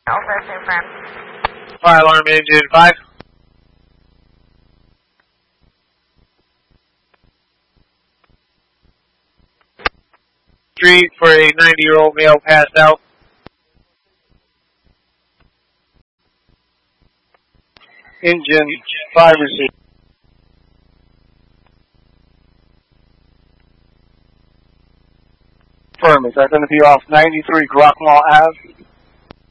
Over, confirm. Fire alarm engine 5. Street for a 90-year-old male passed out. Engine 5 received. Affirm, is that going to be off 93 Grockmall Ave?